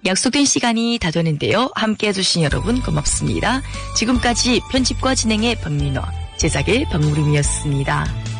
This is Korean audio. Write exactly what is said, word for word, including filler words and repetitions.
약속된 시간이 다 되는데요. 함께 해주신 여러분 고맙습니다. 지금까지 편집과 진행의 박민호, 제작의 박무림이었습니다.